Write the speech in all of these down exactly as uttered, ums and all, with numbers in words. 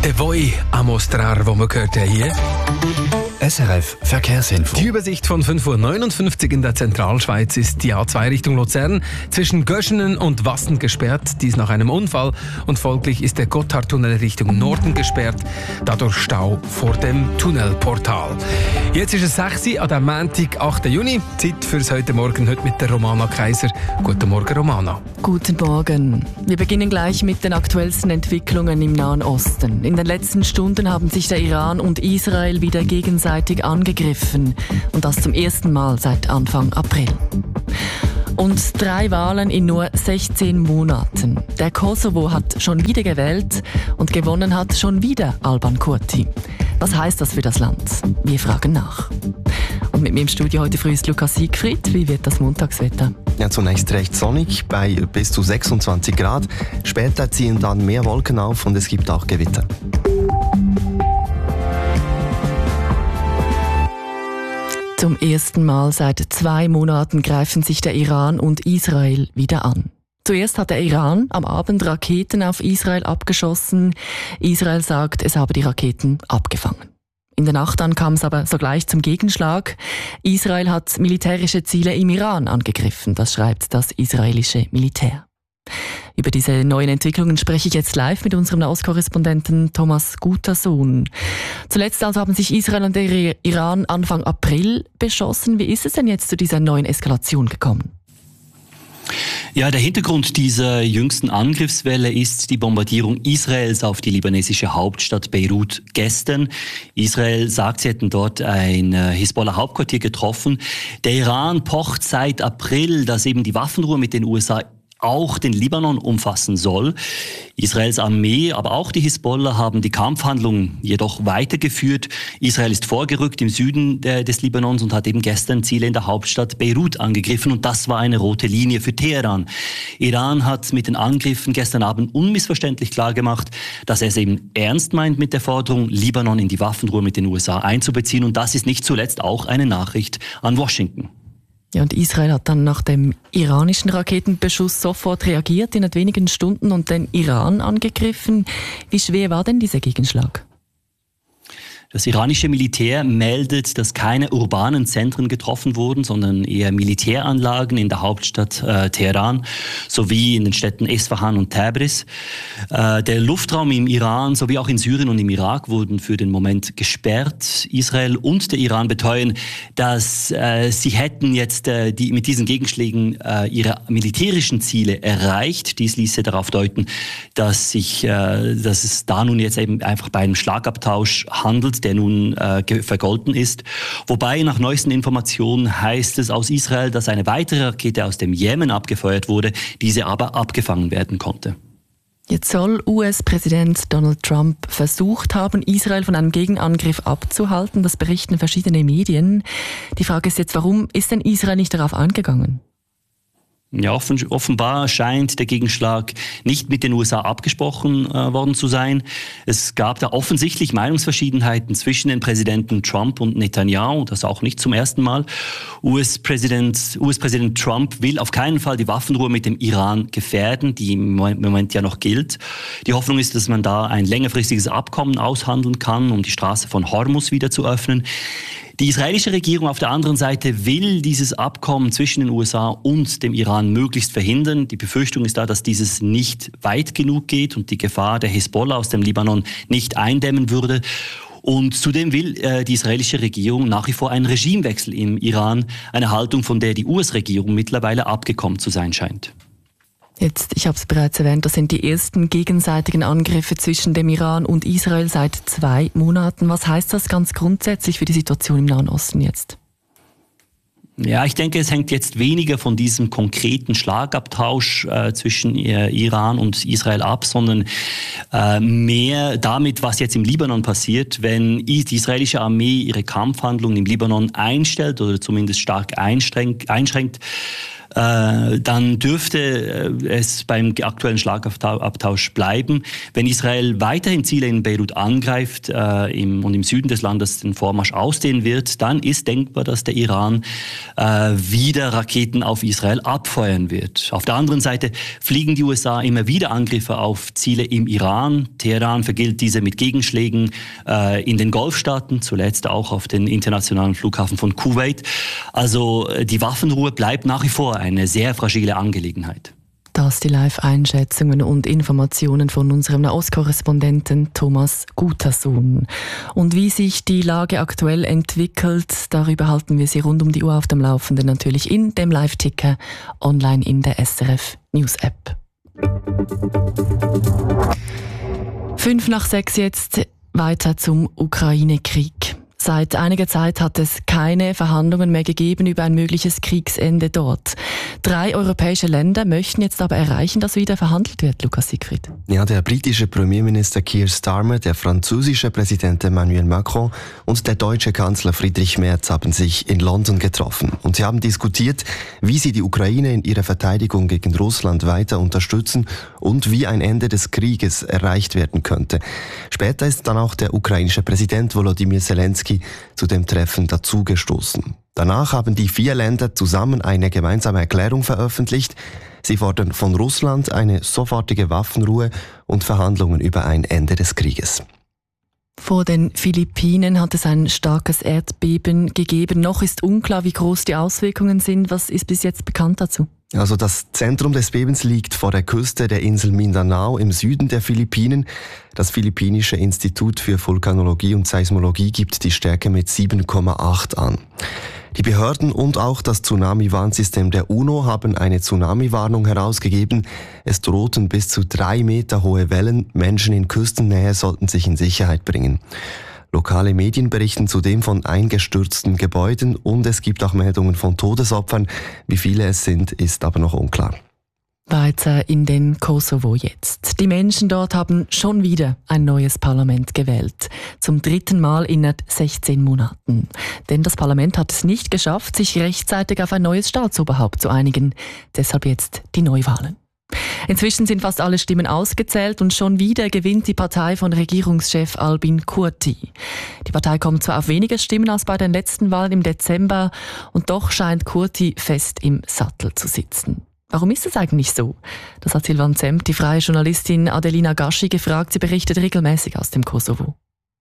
Der Voi a mostrar, wo wir gehört haben hier. S R F Verkehrsinfo. Die Übersicht von fünf Uhr neunundfünfzig in der Zentralschweiz ist die A zwei Richtung Luzern zwischen Göschenen und Wassen gesperrt. Dies nach einem Unfall und folglich ist der Gotthardtunnel Richtung Norden gesperrt. Dadurch Stau vor dem Tunnelportal. Jetzt ist es sechs Uhr an dem Montag, achten Juni. Zeit fürs heute Morgen, heute mit der Romana Kaiser. Guten Morgen, Romana. Guten Morgen. Wir beginnen gleich mit den aktuellsten Entwicklungen im Nahen Osten. In den letzten Stunden haben sich der Iran und Israel wieder gegenseitig angegriffen. Und das zum ersten Mal seit Anfang April. Und drei Wahlen in nur sechzehn Monaten. Der Kosovo hat schon wieder gewählt und gewonnen hat schon wieder Alban Kurti. Was heißt das für das Land? Wir fragen nach. Und mit mir im Studio heute früh ist Lukas Siegfried. Wie wird das Montagswetter? Ja, zunächst recht sonnig bei bis zu sechsundzwanzig Grad. Später ziehen dann mehr Wolken auf und es gibt auch Gewitter. Zum ersten Mal seit zwei Monaten greifen sich der Iran und Israel wieder an. Zuerst hat der Iran am Abend Raketen auf Israel abgeschossen. Israel sagt, es habe die Raketen abgefangen. In der Nacht dann kam es aber sogleich zum Gegenschlag. Israel hat militärische Ziele im Iran angegriffen, das schreibt das israelische Militär. Über diese neuen Entwicklungen spreche ich jetzt live mit unserem Nahostkorrespondenten Thomas Gutersohn. Zuletzt also haben sich Israel und der Iran Anfang April beschossen. Wie ist es denn jetzt zu dieser neuen Eskalation gekommen? Ja, der Hintergrund dieser jüngsten Angriffswelle ist die Bombardierung Israels auf die libanesische Hauptstadt Beirut gestern. Israel sagt, sie hätten dort ein Hisbollah-Hauptquartier getroffen. Der Iran pocht seit April, dass eben die Waffenruhe mit den U S A auch den Libanon umfassen soll. Israels Armee, aber auch die Hisbollah haben die Kampfhandlungen jedoch weitergeführt. Israel ist vorgerückt im Süden des Libanons und hat eben gestern Ziele in der Hauptstadt Beirut angegriffen und das war eine rote Linie für Teheran. Iran hat mit den Angriffen gestern Abend unmissverständlich klargemacht, dass er es eben ernst meint mit der Forderung, Libanon in die Waffenruhe mit den U S A einzubeziehen und das ist nicht zuletzt auch eine Nachricht an Washington. Ja, und Israel hat dann nach dem iranischen Raketenbeschuss sofort reagiert, in wenigen Stunden und den Iran angegriffen. Wie schwer war denn dieser Gegenschlag? Das iranische Militär meldet, dass keine urbanen Zentren getroffen wurden, sondern eher Militäranlagen in der Hauptstadt äh, Teheran sowie in den Städten Esfahan und Tabriz. Äh, der Luftraum im Iran sowie auch in Syrien und im Irak wurden für den Moment gesperrt. Israel und der Iran beteuern, dass äh, sie hätten jetzt äh, die, mit diesen Gegenschlägen äh, ihre militärischen Ziele erreicht. Dies ließe darauf deuten, dass, sich, äh, dass es da nun jetzt eben einfach bei einem Schlagabtausch handelt, der nun äh, vergolten ist. Wobei nach neuesten Informationen heißt es aus Israel, dass eine weitere Rakete aus dem Jemen abgefeuert wurde, diese aber abgefangen werden konnte. Jetzt soll U S-Präsident Donald Trump versucht haben, Israel von einem Gegenangriff abzuhalten. Das berichten verschiedene Medien. Die Frage ist jetzt, warum ist denn Israel nicht darauf eingegangen? Ja, offen, offenbar scheint der Gegenschlag nicht mit den U S A abgesprochen äh, worden zu sein. Es gab da offensichtlich Meinungsverschiedenheiten zwischen den Präsidenten Trump und Netanyahu, das auch nicht zum ersten Mal. U S-Präsident, U S-Präsident Trump will auf keinen Fall die Waffenruhe mit dem Iran gefährden, die im Moment ja noch gilt. Die Hoffnung ist, dass man da ein längerfristiges Abkommen aushandeln kann, um die Straße von Hormuz wieder zu öffnen. Die israelische Regierung auf der anderen Seite will dieses Abkommen zwischen den U S A und dem Iran möglichst verhindern. Die Befürchtung ist da, dass dieses nicht weit genug geht und die Gefahr der Hisbollah aus dem Libanon nicht eindämmen würde. Und zudem will äh, die israelische Regierung nach wie vor einen Regimewechsel im Iran, eine Haltung, von der die U S-Regierung mittlerweile abgekommen zu sein scheint. Jetzt, ich habe es bereits erwähnt, das sind die ersten gegenseitigen Angriffe zwischen dem Iran und Israel seit zwei Monaten. Was heißt das ganz grundsätzlich für die Situation im Nahen Osten jetzt? Ja, ich denke, es hängt jetzt weniger von diesem konkreten Schlagabtausch äh, zwischen äh, Iran und Israel ab, sondern äh, mehr damit, was jetzt im Libanon passiert, wenn die israelische Armee ihre Kampfhandlungen im Libanon einstellt oder zumindest stark einschränkt, einschränkt äh, dann dürfte äh, es beim aktuellen Schlagabtausch bleiben. Wenn Israel weiterhin Ziele in Beirut angreift äh, im, und im Süden des Landes den Vormarsch ausdehnen wird, dann ist denkbar, dass der Iran äh, wieder Raketen auf Israel abfeuern wird. Auf der anderen Seite fliegen die U S A immer wieder Angriffe auf Ziele im Iran. Teheran vergilt diese mit Gegenschlägen äh, in den Golfstaaten, zuletzt auch auf den internationalen Flughafen von Kuwait. Also die Waffenruhe bleibt nach wie vor eine sehr fragile Angelegenheit. Das die Live-Einschätzungen und Informationen von unserem Nahostkorrespondenten Thomas Gutersohn. Und wie sich die Lage aktuell entwickelt, darüber halten wir Sie rund um die Uhr auf dem Laufenden, natürlich in dem Live-Ticker, online in der S R F News App. Fünf nach sechs jetzt, weiter zum Ukraine-Krieg. Seit einiger Zeit hat es keine Verhandlungen mehr gegeben über ein mögliches Kriegsende dort. Drei europäische Länder möchten jetzt aber erreichen, dass wieder verhandelt wird, Lukas Siegfried. Ja, der britische Premierminister Keir Starmer, der französische Präsident Emmanuel Macron und der deutsche Kanzler Friedrich Merz haben sich in London getroffen. Und sie haben diskutiert, wie sie die Ukraine in ihrer Verteidigung gegen Russland weiter unterstützen und wie ein Ende des Krieges erreicht werden könnte. Später ist dann auch der ukrainische Präsident Volodymyr Zelensky zu dem Treffen dazugestoßen. Danach haben die vier Länder zusammen eine gemeinsame Erklärung veröffentlicht. Sie fordern von Russland eine sofortige Waffenruhe und Verhandlungen über ein Ende des Krieges. Vor den Philippinen hat es ein starkes Erdbeben gegeben. Noch ist unklar, wie groß die Auswirkungen sind. Was ist bis jetzt bekannt dazu? Also das Zentrum des Bebens liegt vor der Küste der Insel Mindanao im Süden der Philippinen. Das Philippinische Institut für Vulkanologie und Seismologie gibt die Stärke mit sieben Komma acht an. Die Behörden und auch das Tsunami-Warnsystem der UNO haben eine Tsunami-Warnung herausgegeben. Es drohten bis zu drei Meter hohe Wellen. Menschen in Küstennähe sollten sich in Sicherheit bringen. Lokale Medien berichten zudem von eingestürzten Gebäuden und es gibt auch Meldungen von Todesopfern. Wie viele es sind, ist aber noch unklar. Weiter in den Kosovo jetzt. Die Menschen dort haben schon wieder ein neues Parlament gewählt. Zum dritten Mal innerhalb sechzehn Monaten. Denn das Parlament hat es nicht geschafft, sich rechtzeitig auf ein neues Staatsoberhaupt zu einigen. Deshalb jetzt die Neuwahlen. Inzwischen sind fast alle Stimmen ausgezählt und schon wieder gewinnt die Partei von Regierungschef Albin Kurti. Die Partei kommt zwar auf weniger Stimmen als bei den letzten Wahlen im Dezember und doch scheint Kurti fest im Sattel zu sitzen. Warum ist es eigentlich so? Das hat Silvan Zemp, die freie Journalistin Adelina Gaschi, gefragt. Sie berichtet regelmäßig aus dem Kosovo.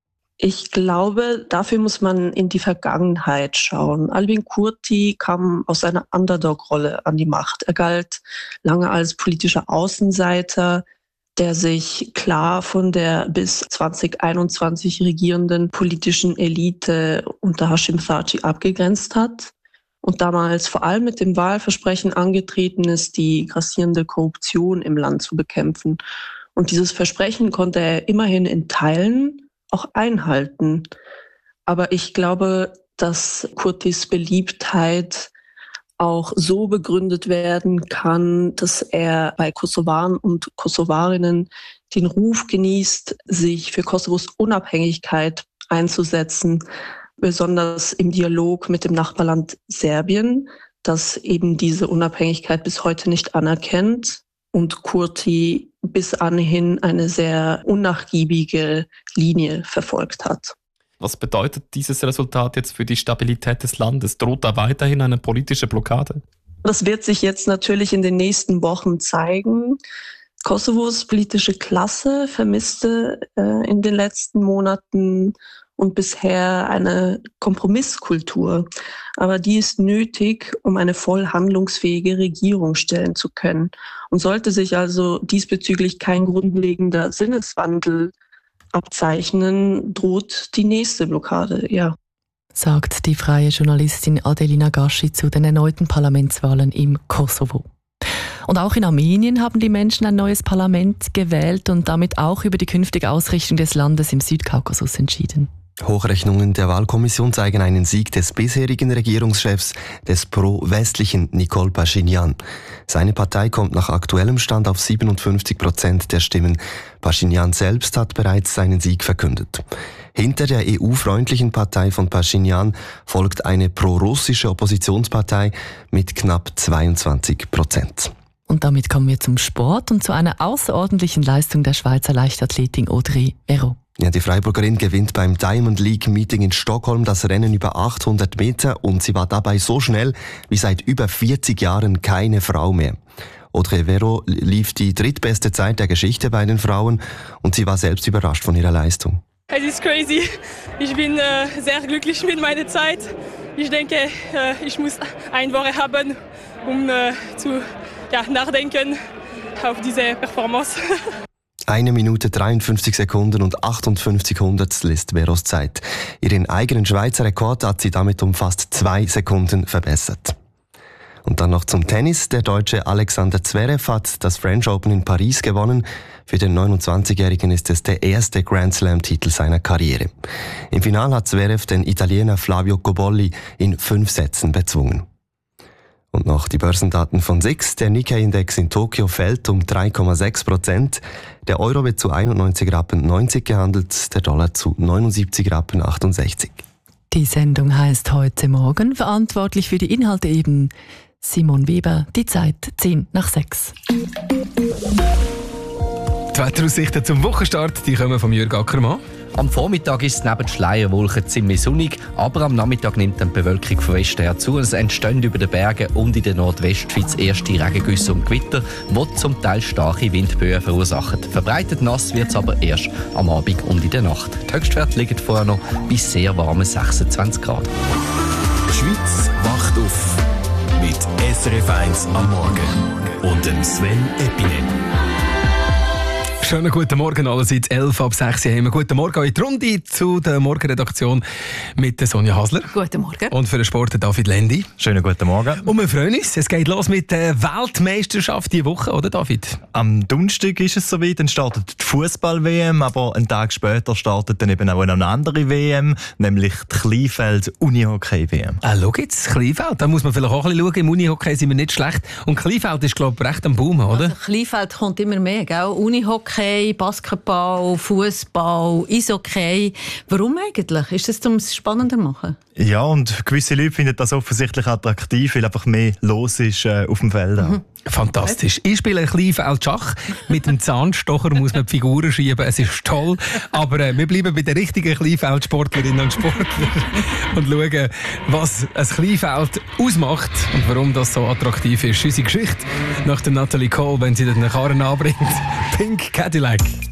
Ich glaube, dafür muss man in die Vergangenheit schauen. Albin Kurti kam aus einer Underdog-Rolle an die Macht. Er galt lange als politischer Außenseiter, der sich klar von der bis zwanzig einundzwanzig regierenden politischen Elite unter Hashim Thaçi abgegrenzt hat und damals vor allem mit dem Wahlversprechen angetreten ist, die grassierende Korruption im Land zu bekämpfen. Und dieses Versprechen konnte er immerhin in Teilen auch einhalten. Aber ich glaube, dass Kurtis Beliebtheit auch so begründet werden kann, dass er bei Kosovaren und Kosovarinnen den Ruf genießt, sich für Kosovos Unabhängigkeit einzusetzen, besonders im Dialog mit dem Nachbarland Serbien, das eben diese Unabhängigkeit bis heute nicht anerkennt und Kurti bis anhin eine sehr unnachgiebige Linie verfolgt hat. Was bedeutet dieses Resultat jetzt für die Stabilität des Landes? Droht da weiterhin eine politische Blockade? Das wird sich jetzt natürlich in den nächsten Wochen zeigen. Kosovos politische Klasse vermisste äh, in den letzten Monaten und bisher eine Kompromisskultur. Aber die ist nötig, um eine voll handlungsfähige Regierung stellen zu können. Und sollte sich also diesbezüglich kein grundlegender Sinneswandel abzeichnen, droht die nächste Blockade, ja. Sagt die freie Journalistin Adelina Gaschi zu den erneuten Parlamentswahlen im Kosovo. Und auch in Armenien haben die Menschen ein neues Parlament gewählt und damit auch über die künftige Ausrichtung des Landes im Südkaukasus entschieden. Hochrechnungen der Wahlkommission zeigen einen Sieg des bisherigen Regierungschefs, des pro-westlichen Nikol Paschinjan. Seine Partei kommt nach aktuellem Stand auf siebenundfünfzig Prozent der Stimmen. Paschinjan selbst hat bereits seinen Sieg verkündet. Hinter der E U-freundlichen Partei von Paschinjan folgt eine pro-russische Oppositionspartei mit knapp zweiundzwanzig Prozent. Und damit kommen wir zum Sport und zu einer außerordentlichen Leistung der Schweizer Leichtathletin Audrey Vero. Ja, die Freiburgerin gewinnt beim Diamond League Meeting in Stockholm das Rennen über achthundert Meter und sie war dabei so schnell wie seit über vierzig Jahren keine Frau mehr. Audrey Vero lief die drittbeste Zeit der Geschichte bei den Frauen und sie war selbst überrascht von ihrer Leistung. Es ist crazy. Ich bin äh, sehr glücklich mit meiner Zeit. Ich denke, äh, ich muss eine Woche haben, um äh, zu ja, nachdenken auf diese Performance. Eine Minute dreiundfünfzig Sekunden und achtundfünfzig Hundertstel ist Veros Zeit. Ihren eigenen Schweizer Rekord hat sie damit um fast zwei Sekunden verbessert. Und dann noch zum Tennis. Der Deutsche Alexander Zverev hat das French Open in Paris gewonnen. Für den neunundzwanzigjährigen ist es der erste Grand Slam-Titel seiner Karriere. Im Finale hat Zverev den Italiener Flavio Cobolli in fünf Sätzen bezwungen. Und noch die Börsendaten von S I X. Der Nikkei-Index in Tokio fällt um drei Komma sechs Prozent. Der Euro wird zu einundneunzig Rappen neunzig gehandelt, der Dollar zu neunundsiebzig Rappen achtundsechzig. Die Sendung heißt heute Morgen. Verantwortlich für die Inhalte eben Simon Weber. Die Zeit zehn nach sechs. Die Wetteraussichten zum Wochenstart die kommen von Jürg Ackermann. Am Vormittag ist es neben Schleierwolken ziemlich sonnig, aber am Nachmittag nimmt dann die Bewölkung von Westen her zu. Es entstehen über den Bergen und in der Nordwestschweiz erste Regengüsse und Gewitter, die zum Teil starke Windböen verursachen. Verbreitet nass wird es aber erst am Abend und in der Nacht. Die Höchstwerte liegen vorher noch bei sehr warmen sechsundzwanzig Grad. Die Schweiz wacht auf mit S R F eins am Morgen und dem Sven Epinen. Schönen guten Morgen allerseits, elf ab sechs haben wir. Guten Morgen in die Runde zu der Morgenredaktion mit Sonja Hasler. Guten Morgen. Und für den Sport David Lendi. Schönen guten Morgen. Und wir freuen uns, es geht los mit der Weltmeisterschaft diese Woche, oder David? Am Donnerstag ist es soweit, dann startet die Fußball-W M, aber einen Tag später startet dann eben auch eine andere W M, nämlich die Kleinfeld-Unihockey-W M. Ah, schau jetzt, Kleinfeld, da muss man vielleicht auch ein bisschen schauen. Im Unihockey sind wir nicht schlecht. Und Kleinfeld ist, glaube ich, recht am Boom, oder? Also Kleinfeld kommt immer mehr, gell? Unihockey, Basketball, Fußball, Eishockey. Warum eigentlich? Ist das, um es spannender zu machen? Ja, und gewisse Leute finden das offensichtlich attraktiv, weil einfach mehr los ist äh, auf dem Feld. Mhm. Fantastisch. Ich spiele ein Kleinfeld Schach. Mit dem Zahnstocher muss man die Figuren schieben. Es ist toll. Aber äh, wir bleiben bei den richtigen Kleinfeldsportlerinnen und Sportlern und schauen, was ein Kleinfeld ausmacht und warum das so attraktiv ist. Unsere Geschichte nach der Natalie Cole, wenn sie den Karren anbringt. Pink Cadillac.